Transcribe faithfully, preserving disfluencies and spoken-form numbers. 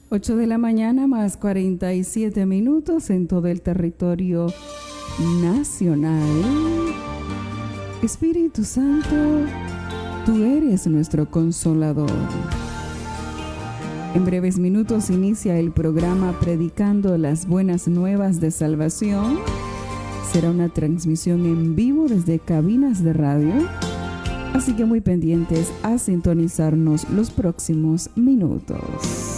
ocho de la mañana más cuarenta y siete minutos en todo el territorio nacional. Espíritu Santo, tú eres nuestro consolador. En breves minutos inicia el programa Predicando las Buenas Nuevas de Salvación. Será una transmisión en vivo desde cabinas de radio, así que muy pendientes a sintonizarnos los próximos minutos.